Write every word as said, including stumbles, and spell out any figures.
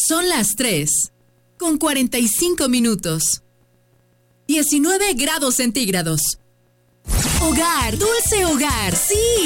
Son las tres, con cuarenta y cinco minutos. diecinueve grados centígrados. Hogar, dulce hogar, sí.